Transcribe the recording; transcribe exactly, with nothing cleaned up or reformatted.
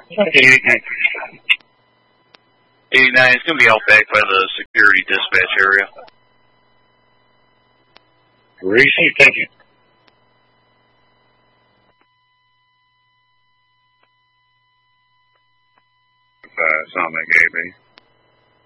eighty-nine, it's going to be out back by the security dispatch area. Receive, thank you. Uh, Sonic A B.